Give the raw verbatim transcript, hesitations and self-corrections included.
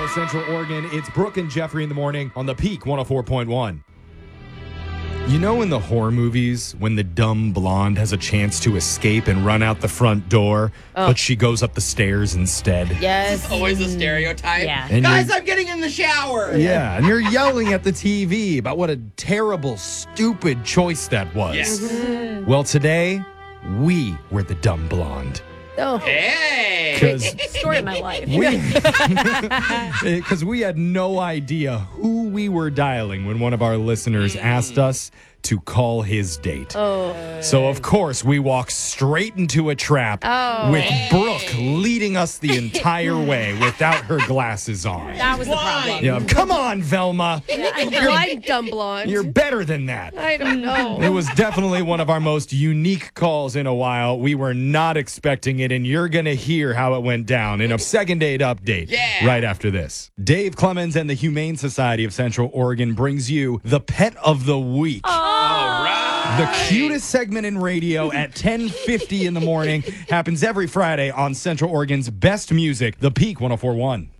Central Oregon. It's Brooke and Jeffrey in the morning on the Peak one oh four point one. You know in the horror movies when the dumb blonde has a chance to escape and run out the front door, Oh. but she goes up the stairs instead? Yes. It's always a stereotype. Yeah. And Guys, you're- I'm getting in the shower. Yeah, and you're yelling at the T V about what a terrible, stupid choice that was. Yes. Well, today, we were the dumb blonde. Oh, Hey. Because story of my life. we, because we had no idea who we were dialing when one of our listeners asked us to call his date. Oh. So, of course, we walked straight into a trap Oh. with Brooke leading us the entire way without her glasses on. That was the problem. Yeah, come on, Velma. I'm blind, dumb blonde. You're better than that. I don't know. It was definitely one of our most unique calls in a while. We were not expecting it, and you're going to hear how it went down in a second date update Yeah. right after this. Dave Clemens and the Humane Society of Central Oregon brings you the Pet of the Week. All right. The cutest segment in radio at ten fifty in the morning happens every Friday on Central Oregon's best music, the Peak one oh four point one.